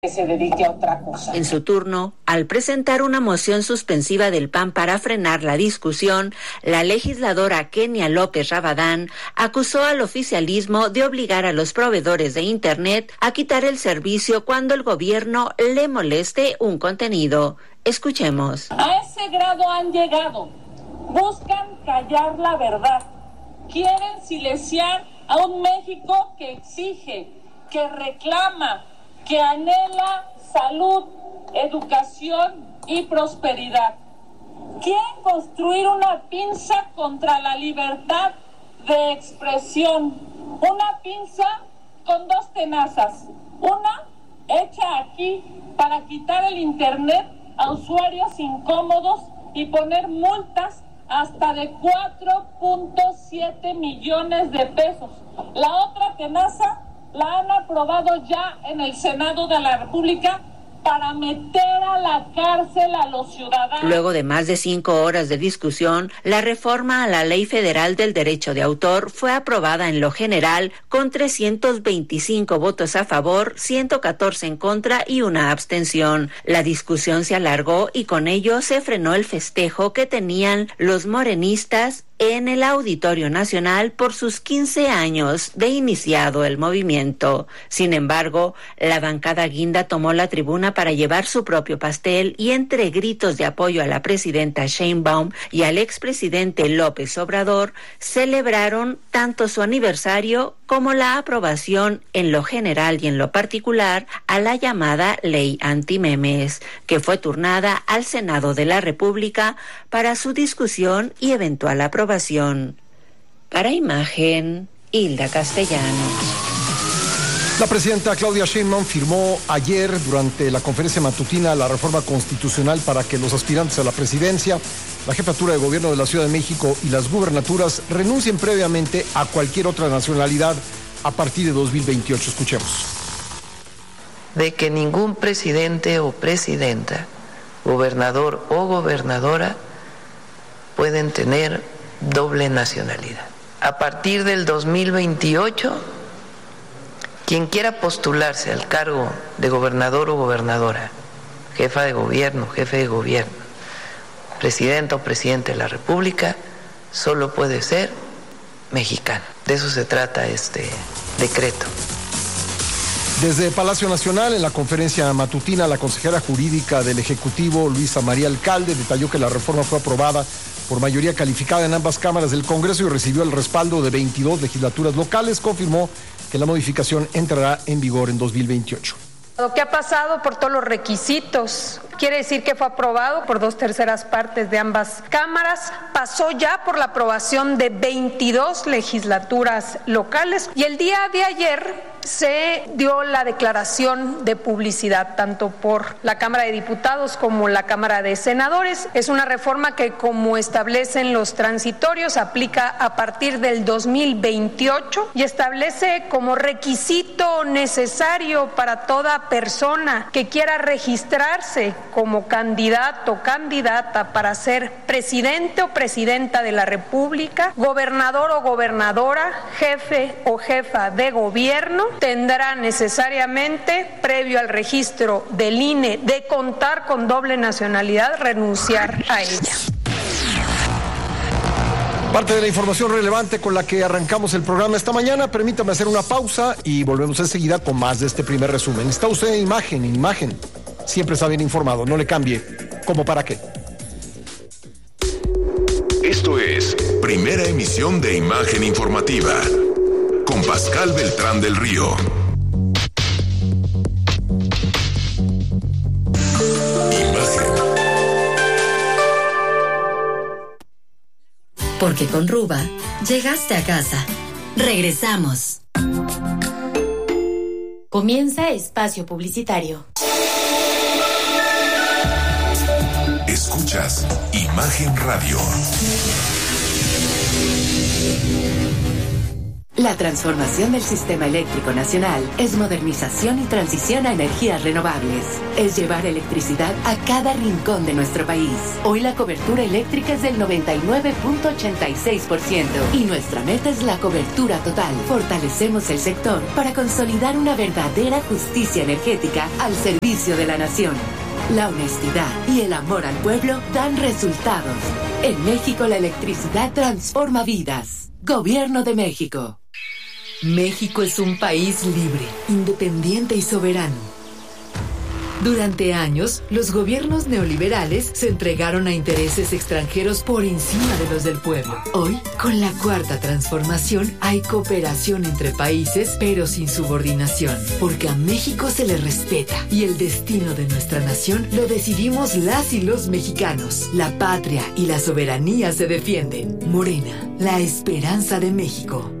que se dedique a otra cosa. En su turno, al presentar una moción suspensiva del PAN para frenar la discusión, la legisladora Kenia López Rabadán acusó al oficialismo de obligar a los proveedores de Internet a quitar el servicio cuando el gobierno le moleste un contenido. Escuchemos. A ese grado han llegado. Buscan callar la verdad. Quieren silenciar a un México que exige, que reclama, que anhela salud, educación y prosperidad. Quieren construir una pinza contra la libertad de expresión, una pinza con dos tenazas, una hecha aquí para quitar el Internet a usuarios incómodos y poner multas hasta de 4.7 millones de pesos. La otra tenaza la han aprobado ya en el Senado de la República para meter a la cárcel a los ciudadanos. Luego de más de 5 horas de discusión, la reforma a la Ley Federal del Derecho de Autor fue aprobada en lo general con 325 votos a favor, 114 en contra y una abstención. La discusión se alargó y con ello se frenó el festejo que tenían los morenistas en el Auditorio Nacional por sus 15 años de iniciado el movimiento. Sin embargo, la bancada guinda tomó la tribuna para llevar su propio pastel y entre gritos de apoyo a la presidenta Sheinbaum y al expresidente López Obrador, celebraron tanto su aniversario como la aprobación en lo general y en lo particular a la llamada Ley Antimemes, que fue turnada al Senado de la República para su discusión y eventual aprobación. Para Imagen, Hilda Castellanos. La presidenta Claudia Sheinbaum firmó ayer durante la conferencia matutina la reforma constitucional para que los aspirantes a la presidencia, la jefatura de gobierno de la Ciudad de México y las gubernaturas renuncien previamente a cualquier otra nacionalidad a partir de 2028. Escuchemos. De que ningún presidente o presidenta, gobernador o gobernadora pueden tener doble nacionalidad. A partir del 2028, quien quiera postularse al cargo de gobernador o gobernadora, jefa de gobierno, jefe de gobierno, presidenta o presidente de la República, solo puede ser mexicano. De eso se trata este decreto. Desde Palacio Nacional, en la conferencia matutina, la consejera jurídica del Ejecutivo, Luisa María Alcalde, detalló que la reforma fue aprobada por mayoría calificada en ambas cámaras del Congreso y recibió el respaldo de 22 legislaturas locales. Confirmó que la modificación entrará en vigor en 2028. Lo que ha pasado por todos los requisitos, quiere decir que fue aprobado por 2/3 partes de ambas cámaras, pasó ya por la aprobación de 22 legislaturas locales y el día de ayer se dio la declaración de publicidad tanto por la Cámara de Diputados como la Cámara de Senadores. Es una reforma que, como establecen los transitorios, aplica a partir del 2028 y establece como requisito necesario para toda persona que quiera registrarse como candidato o candidata para ser presidente o presidenta de la República, gobernador o gobernadora, jefe o jefa de gobierno, tendrá necesariamente, previo al registro del INE de contar con doble nacionalidad, renunciar a ella. Parte de la información relevante con la que arrancamos el programa esta mañana. Permítame hacer una pausa y volvemos enseguida con más de este primer resumen. Está usted en Imagen. Siempre está bien informado, no le cambie. ¿Cómo para qué? Esto es Primera Emisión de Imagen Informativa con Pascal Beltrán del Río. Imagen. Porque con Ruba llegaste a casa. Regresamos. Comienza espacio publicitario. Escuchas Imagen Radio. La transformación del sistema eléctrico nacional es modernización y transición a energías renovables. Es llevar electricidad a cada rincón de nuestro país. Hoy la cobertura eléctrica es del 99.86% y nuestra meta es la cobertura total. Fortalecemos el sector para consolidar una verdadera justicia energética al servicio de la nación. La honestidad y el amor al pueblo dan resultados. En México la electricidad transforma vidas. Gobierno de México. México es un país libre, independiente y soberano. Durante años, los gobiernos neoliberales se entregaron a intereses extranjeros por encima de los del pueblo. Hoy, con la Cuarta Transformación, hay cooperación entre países, pero sin subordinación, porque a México se le respeta y el destino de nuestra nación lo decidimos las y los mexicanos. La patria y la soberanía se defienden. Morena, la esperanza de México.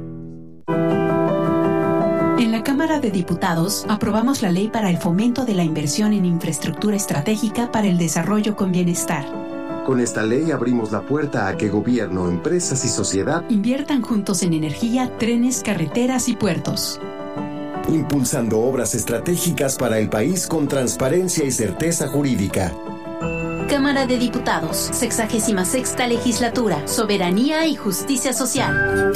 En la Cámara de Diputados aprobamos la ley para el fomento de la inversión en infraestructura estratégica para el desarrollo con bienestar. Con esta ley abrimos la puerta a que gobierno, empresas y sociedad inviertan juntos en energía, trenes, carreteras y puertos. Impulsando obras estratégicas para el país con transparencia y certeza jurídica. Cámara de Diputados, 66ª Legislatura, Soberanía y Justicia Social.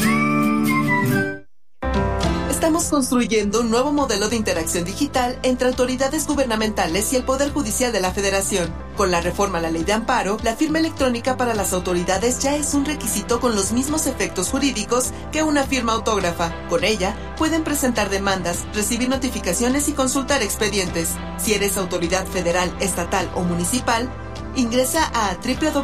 Estamos construyendo un nuevo modelo de interacción digital entre autoridades gubernamentales y el Poder Judicial de la Federación. Con la reforma a la Ley de Amparo, la firma electrónica para las autoridades ya es un requisito con los mismos efectos jurídicos que una firma autógrafa. Con ella, pueden presentar demandas, recibir notificaciones y consultar expedientes. Si eres autoridad federal, estatal o municipal, ingresa a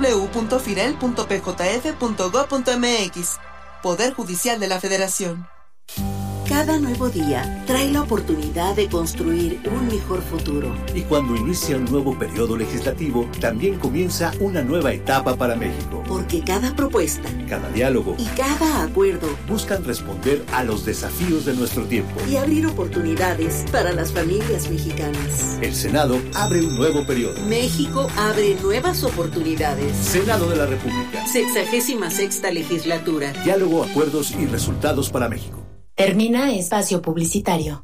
www.firel.pjf.gov.mx. Poder Judicial de la Federación. Cada nuevo día trae la oportunidad de construir un mejor futuro. Y cuando inicia un nuevo periodo legislativo, también comienza una nueva etapa para México. Porque cada propuesta, cada diálogo y cada acuerdo buscan responder a los desafíos de nuestro tiempo y abrir oportunidades para las familias mexicanas. El Senado abre un nuevo periodo. México abre nuevas oportunidades. Senado de la República. 66ª Legislatura. Diálogo, acuerdos y resultados para México. Termina espacio publicitario.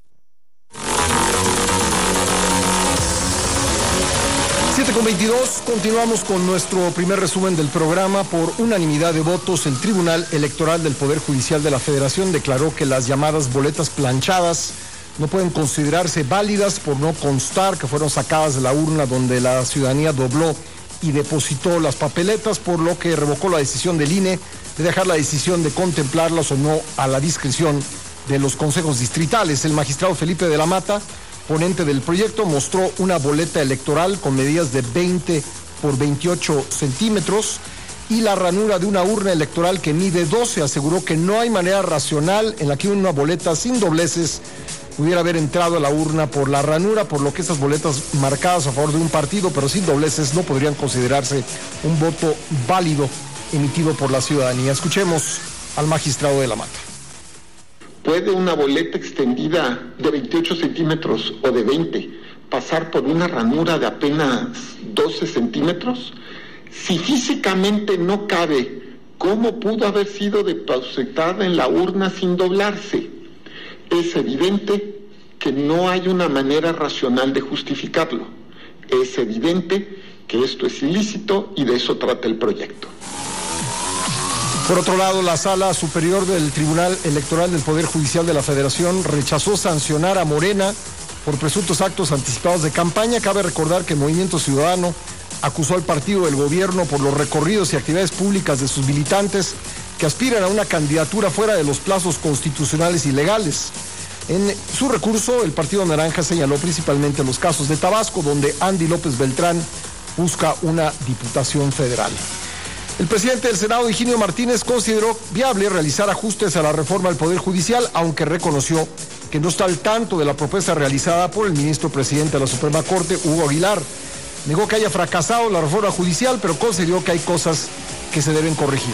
7:22, continuamos con nuestro primer resumen del programa. Por unanimidad de votos, el Tribunal Electoral del Poder Judicial de la Federación declaró que las llamadas boletas planchadas no pueden considerarse válidas por no constar que fueron sacadas de la urna donde la ciudadanía dobló y depositó las papeletas, por lo que revocó la decisión del INE de dejar la decisión de contemplarlas o no a la discreción de los consejos distritales. El magistrado Felipe de la Mata, ponente del proyecto, mostró una boleta electoral con medidas de 20 por 28 centímetros y la ranura de una urna electoral que mide 12. Aseguró que no hay manera racional en la que una boleta sin dobleces pudiera haber entrado a la urna por la ranura, por lo que esas boletas marcadas a favor de un partido pero sin dobleces no podrían considerarse un voto válido emitido por la ciudadanía. Escuchemos al magistrado de la Mata. ¿Puede una boleta extendida de 28 centímetros o de 20 pasar por una ranura de apenas 12 centímetros? Si físicamente no cabe, ¿cómo pudo haber sido depositada en la urna sin doblarse? Es evidente que no hay una manera racional de justificarlo. Es evidente que esto es ilícito y de eso trata el proyecto. Por otro lado, la Sala Superior del Tribunal Electoral del Poder Judicial de la Federación rechazó sancionar a Morena por presuntos actos anticipados de campaña. Cabe recordar que Movimiento Ciudadano acusó al partido del gobierno por los recorridos y actividades públicas de sus militantes que aspiran a una candidatura fuera de los plazos constitucionales y legales. En su recurso, el Partido Naranja señaló principalmente los casos de Tabasco, donde Andy López Beltrán busca una diputación federal. El presidente del Senado, Higinio Martínez, consideró viable realizar ajustes a la reforma del Poder Judicial, aunque reconoció que no está al tanto de la propuesta realizada por el ministro presidente de la Suprema Corte, Hugo Aguilar. Negó que haya fracasado la reforma judicial, pero consideró que hay cosas que se deben corregir.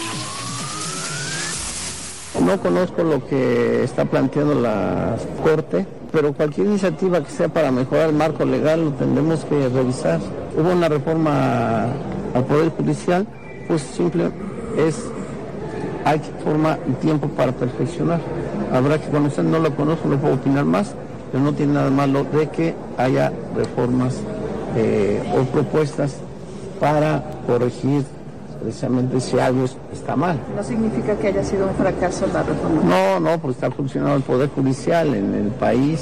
No conozco lo que está planteando la Corte, pero cualquier iniciativa que sea para mejorar el marco legal lo tendremos que revisar. Hubo una reforma al Poder Judicial, pues simple es, hay forma y tiempo para perfeccionar. Habrá que conocer, no lo conozco, no puedo opinar más, pero no tiene nada malo de que haya reformas o propuestas para corregir precisamente si algo está mal. ¿No significa que haya sido un fracaso la reforma? No, porque está funcionando el Poder Judicial en el país.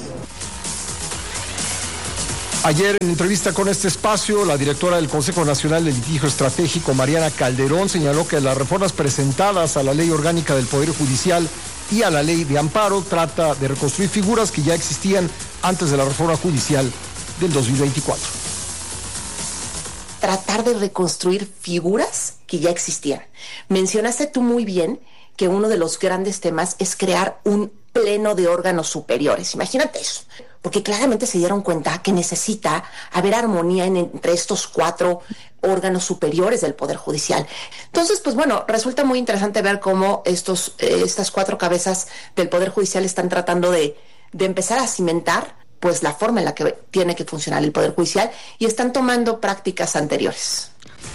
Ayer, en entrevista con este espacio, la directora del Consejo Nacional de Litigio Estratégico, Mariana Calderón, señaló que las reformas presentadas a la Ley Orgánica del Poder Judicial y a la Ley de Amparo trata de reconstruir figuras que ya existían antes de la reforma judicial del 2024. Tratar de reconstruir figuras que ya existían. Mencionaste tú muy bien que uno de los grandes temas es crear un pleno de órganos superiores. Imagínate eso, porque claramente se dieron cuenta que necesita haber armonía entre estos 4 órganos superiores del Poder Judicial. Entonces, pues bueno, resulta muy interesante ver cómo estas 4 cabezas del Poder Judicial están tratando de empezar a cimentar pues la forma en la que tiene que funcionar el Poder Judicial y están tomando prácticas anteriores.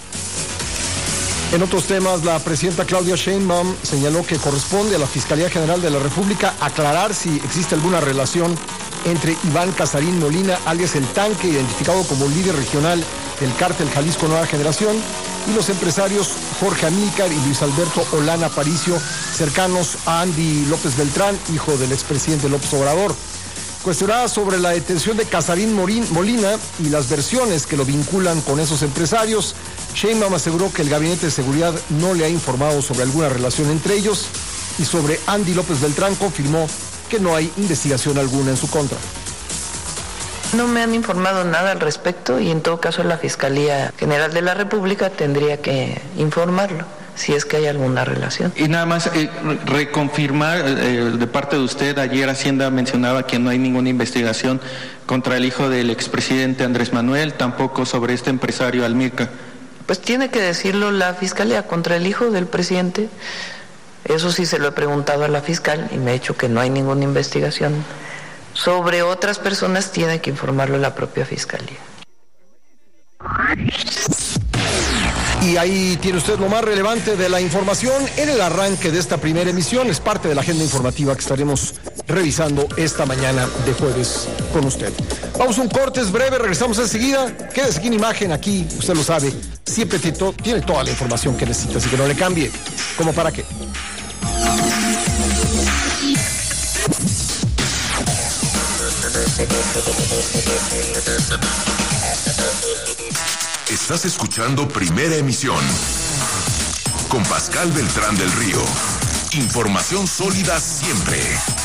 En otros temas, la presidenta Claudia Sheinbaum señaló que corresponde a la Fiscalía General de la República aclarar si existe alguna relación entre Iván Casarín Molina, alias El Tanque, identificado como líder regional del cártel Jalisco Nueva Generación, y los empresarios Jorge Amílcar y Luis Alberto Olana Aparicio, cercanos a Andy López Beltrán, hijo del expresidente López Obrador. Cuestionada sobre la detención de Casarín Molina y las versiones que lo vinculan con esos empresarios, Sheinbaum aseguró que el Gabinete de Seguridad no le ha informado sobre alguna relación entre ellos, y sobre Andy López Beltrán confirmó que no hay investigación alguna en su contra. No me han informado nada al respecto y en todo caso la Fiscalía General de la República tendría que informarlo si es que hay alguna relación. Y nada más reconfirmar de parte de usted, ayer Hacienda mencionaba que no hay ninguna investigación contra el hijo del expresidente Andrés Manuel, tampoco sobre este empresario Amílcar. Pues tiene que decirlo la Fiscalía contra el hijo del presidente. Eso sí se lo he preguntado a la fiscal y me ha dicho que no hay ninguna investigación. Sobre otras personas tiene que informarlo la propia Fiscalía. Y ahí tiene usted lo más relevante de la información en el arranque de esta primera emisión. Es parte de la agenda informativa que estaremos revisando esta mañana de jueves con usted. Vamos a un corte, es breve, regresamos enseguida. Quédese aquí en imagen, aquí, usted lo sabe, siempre tiene toda la información que necesita, así que no le cambie. ¿Cómo para qué? Estás escuchando Primera Emisión con Pascal Beltrán del Río. Información sólida siempre.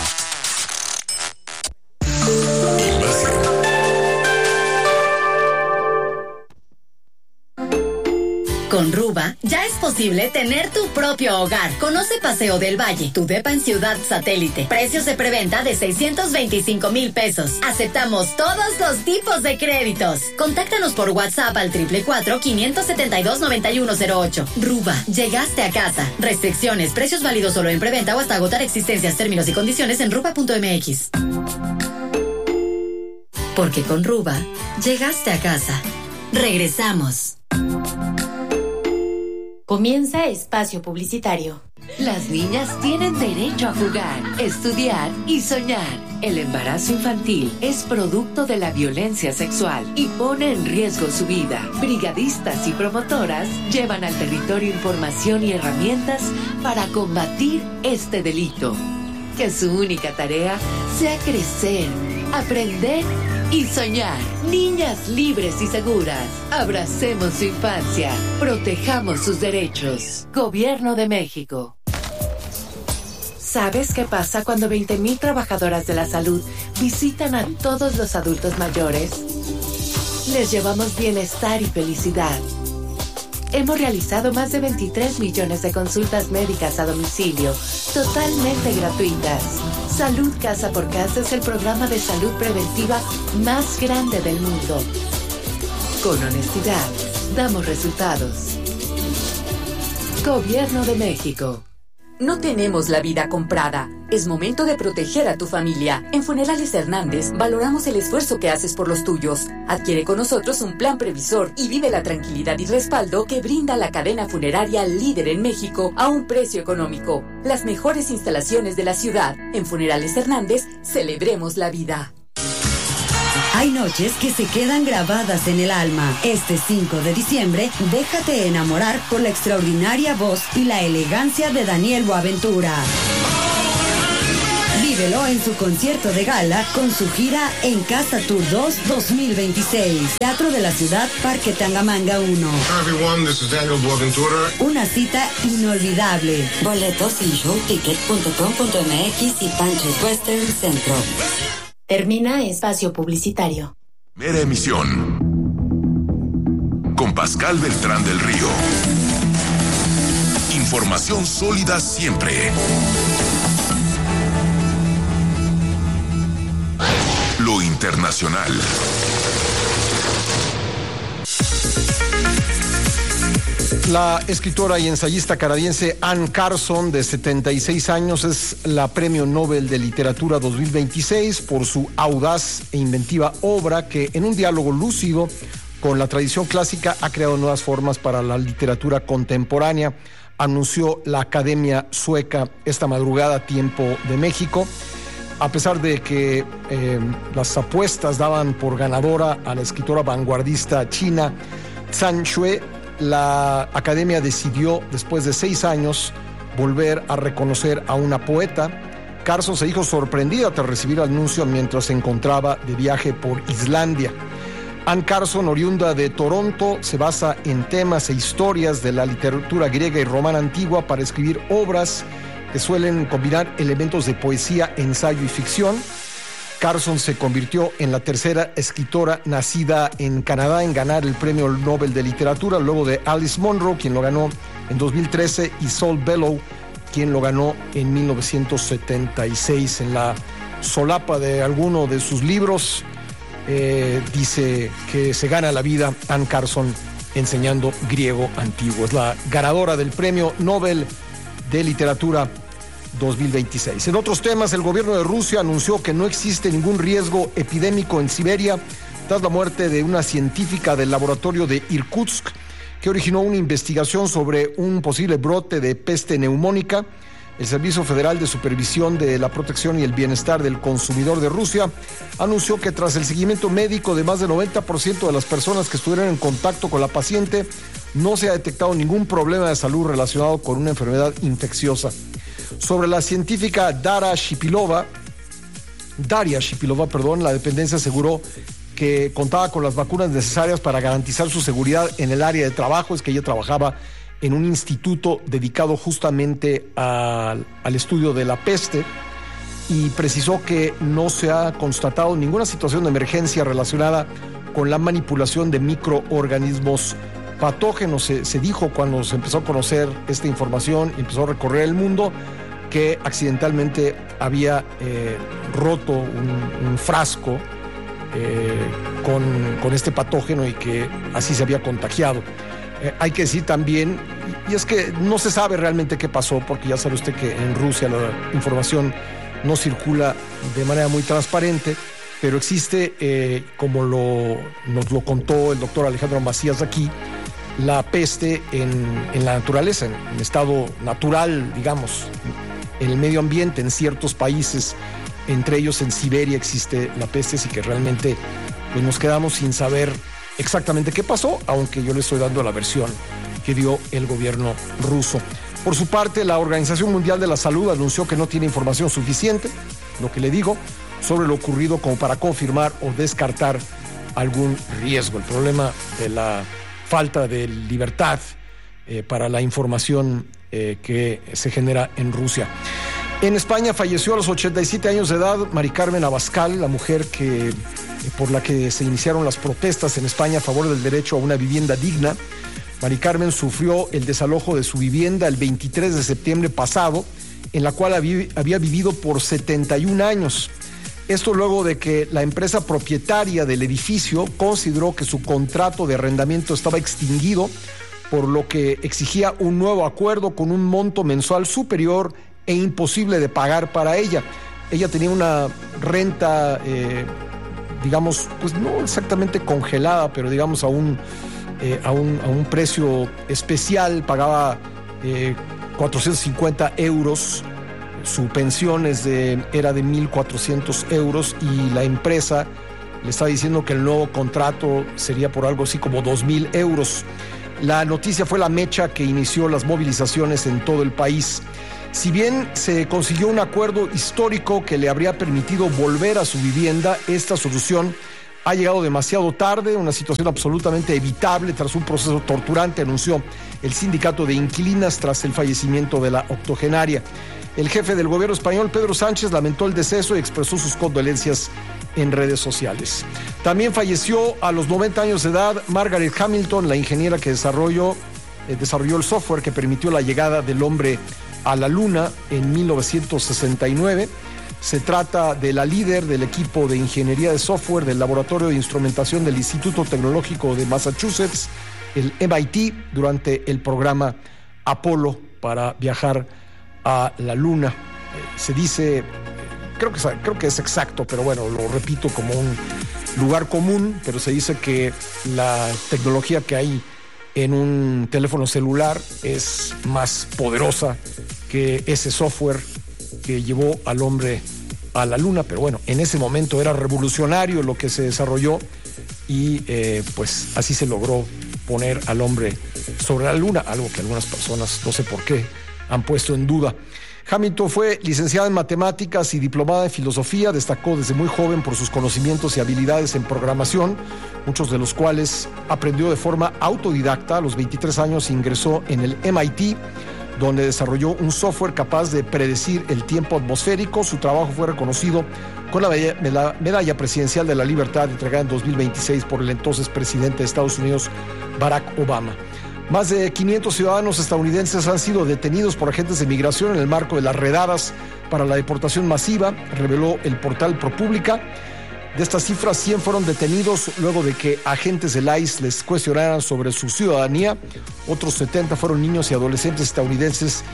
Con Ruba, ya es posible tener tu propio hogar. Conoce Paseo del Valle, tu depa en Ciudad Satélite. Precios de preventa de 625,000 pesos. Aceptamos todos los tipos de créditos. Contáctanos por WhatsApp al 444-572-9108. Ruba, llegaste a casa. Restricciones, precios válidos solo en preventa o hasta agotar existencias, términos y condiciones en ruba.mx. Porque con Ruba, llegaste a casa. Regresamos. Comienza espacio publicitario. Las niñas tienen derecho a jugar, estudiar y soñar. El embarazo infantil es producto de la violencia sexual y pone en riesgo su vida. Brigadistas y promotoras llevan al territorio información y herramientas para combatir este delito. Que su única tarea sea crecer, aprender y soñar. Niñas libres y seguras. Abracemos su infancia. Protejamos sus derechos. Gobierno de México. ¿Sabes qué pasa cuando 20,000 trabajadoras de la salud visitan a todos los adultos mayores? Les llevamos bienestar y felicidad. Hemos realizado más de 23 millones de consultas médicas a domicilio, totalmente gratuitas. Salud Casa por Casa es el programa de salud preventiva más grande del mundo. Con honestidad, damos resultados. Gobierno de México. No tenemos la vida comprada. Es momento de proteger a tu familia. En Funerales Hernández valoramos el esfuerzo que haces por los tuyos. Adquiere con nosotros un plan previsor y vive la tranquilidad y respaldo que brinda la cadena funeraria líder en México a un precio económico. Las mejores instalaciones de la ciudad. En Funerales Hernández, celebremos la vida. Hay noches que se quedan grabadas en el alma. Este 5 de diciembre, déjate enamorar por la extraordinaria voz y la elegancia de Daniel Boaventura. Vívelo en su concierto de gala con su gira En Casa Tour 2 2026. Teatro de la Ciudad, Parque Tangamanga 1. Hi everyone, this is Daniel Boaventura. Una cita inolvidable. Boletos en showticket.com.mx y Panches Western Centro. Termina espacio publicitario. Primera emisión. Con Pascal Beltrán del Río. Información sólida siempre. Lo internacional. La escritora y ensayista canadiense Anne Carson, de 76 años, es la Premio Nobel de Literatura 2026 por su audaz e inventiva obra que, en un diálogo lúcido con la tradición clásica, ha creado nuevas formas para la literatura contemporánea, anunció la Academia Sueca esta madrugada, tiempo de México. A pesar de que las apuestas daban por ganadora a la escritora vanguardista china Zhang Xue, la Academia decidió, después de 6 años, volver a reconocer a una poeta. Carson se dijo sorprendida tras recibir el anuncio mientras se encontraba de viaje por Islandia. Anne Carson, oriunda de Toronto, se basa en temas e historias de la literatura griega y romana antigua para escribir obras que suelen combinar elementos de poesía, ensayo y ficción. Carson se convirtió en la tercera escritora nacida en Canadá en ganar el Premio Nobel de Literatura, luego de Alice Munro, quien lo ganó en 2013, y Saul Bellow, quien lo ganó en 1976. En la solapa de alguno de sus libros dice que se gana la vida Anne Carson enseñando griego antiguo. Es la ganadora del Premio Nobel de Literatura 2026. En otros temas, el gobierno de Rusia anunció que no existe ningún riesgo epidémico en Siberia tras la muerte de una científica del laboratorio de Irkutsk que originó una investigación sobre un posible brote de peste neumónica. El Servicio Federal de Supervisión de la Protección y el Bienestar del Consumidor de Rusia anunció que tras el seguimiento médico de más del 90% de las personas que estuvieron en contacto con la paciente, no se ha detectado ningún problema de salud relacionado con una enfermedad infecciosa. Sobre la científica Daria Shipilova, la dependencia aseguró que contaba con las vacunas necesarias para garantizar su seguridad en el área de trabajo. Es que ella trabajaba en un instituto dedicado justamente al estudio de la peste, y precisó que no se ha constatado ninguna situación de emergencia relacionada con la manipulación de microorganismos patógenos. Se dijo cuando se empezó a conocer esta información y empezó a recorrer el mundo que accidentalmente había roto un frasco con este patógeno y que así se había contagiado. Hay que decir también, y es que no se sabe realmente qué pasó, porque ya sabe usted que en Rusia la información no circula de manera muy transparente, pero existe, como nos lo contó el doctor Alejandro Macías aquí, la peste en la naturaleza, en estado natural, digamos, en el medio ambiente, en ciertos países, entre ellos en Siberia existe la peste, así que realmente pues nos quedamos sin saber exactamente qué pasó, aunque yo le estoy dando la versión que dio el gobierno ruso. Por su parte, la Organización Mundial de la Salud anunció que no tiene información suficiente, lo que le digo, sobre lo ocurrido como para confirmar o descartar algún riesgo. El problema de la falta de libertad para la información que se genera en Rusia. En España falleció a los 87 años de edad Mari Carmen Abascal, la mujer por la que se iniciaron las protestas en España a favor del derecho a una vivienda digna. Mari Carmen sufrió el desalojo de su vivienda el 23 de septiembre pasado, en la cual había vivido por 71 años. Esto luego de que la empresa propietaria del edificio consideró que su contrato de arrendamiento estaba extinguido, por lo que exigía un nuevo acuerdo con un monto mensual superior e imposible de pagar para ella. Ella tenía una renta, digamos, pues no exactamente congelada, pero digamos a un precio especial, pagaba 450 euros, su pensión era de 1.400 euros y la empresa le está diciendo que el nuevo contrato sería por algo así como 2.000 euros. La noticia fue la mecha que inició las movilizaciones en todo el país. Si bien se consiguió un acuerdo histórico que le habría permitido volver a su vivienda, esta solución ha llegado demasiado tarde, una situación absolutamente evitable tras un proceso torturante, anunció el sindicato de inquilinas tras el fallecimiento de la octogenaria. El jefe del gobierno español, Pedro Sánchez, lamentó el deceso y expresó sus condolencias en redes sociales. También falleció a los 90 años de edad Margaret Hamilton, la ingeniera que desarrolló el software que permitió la llegada del hombre a la Luna en 1969. Se trata de la líder del equipo de ingeniería de software del Laboratorio de Instrumentación del Instituto Tecnológico de Massachusetts, el MIT, durante el programa Apolo para viajar a la Luna. Se dice, creo que es exacto, pero bueno, lo repito como un lugar común, pero se dice que la tecnología que hay en un teléfono celular es más poderosa que ese software que llevó al hombre a la Luna. Pero bueno, en ese momento era revolucionario lo que se desarrolló y pues así se logró poner al hombre sobre la Luna, algo que algunas personas, no sé por qué, han puesto en duda. Hamilton fue licenciada en matemáticas y diplomada en filosofía, destacó desde muy joven por sus conocimientos y habilidades en programación, muchos de los cuales aprendió de forma autodidacta. A los 23 años ingresó en el MIT, donde desarrolló un software capaz de predecir el tiempo atmosférico. Su trabajo fue reconocido con la Medalla Presidencial de la Libertad, entregada en 2026 por el entonces presidente de Estados Unidos, Barack Obama. Más de 500 ciudadanos estadounidenses han sido detenidos por agentes de migración en el marco de las redadas para la deportación masiva, reveló el portal ProPublica. De estas cifras, 100 fueron detenidos luego de que agentes del ICE les cuestionaran sobre su ciudadanía. Otros 70 fueron niños y adolescentes estadounidenses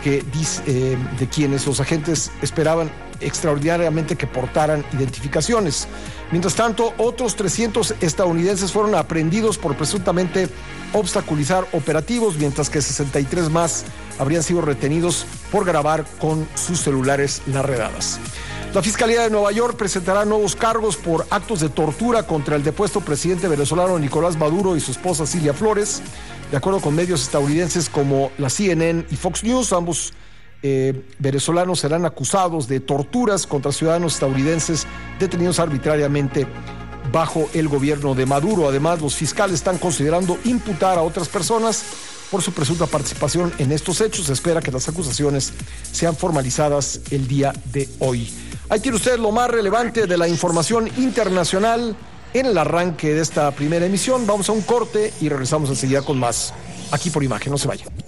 de quienes los agentes esperaban extraordinariamente que portaran identificaciones. Mientras tanto, otros 300 estadounidenses fueron aprehendidos por presuntamente obstaculizar operativos, mientras que 63 más habrían sido retenidos por grabar con sus celulares las redadas. La Fiscalía de Nueva York presentará nuevos cargos por actos de tortura contra el depuesto presidente venezolano Nicolás Maduro y su esposa Cilia Flores. De acuerdo con medios estadounidenses como la CNN y Fox News, ambos venezolanos serán acusados de torturas contra ciudadanos estadounidenses detenidos arbitrariamente bajo el gobierno de Maduro. Además, los fiscales están considerando imputar a otras personas por su presunta participación en estos hechos. Se espera que las acusaciones sean formalizadas el día de hoy. Ahí tiene usted lo más relevante de la información internacional en el arranque de esta primera emisión. Vamos a un corte y regresamos enseguida con más aquí por Imagen. No se vayan.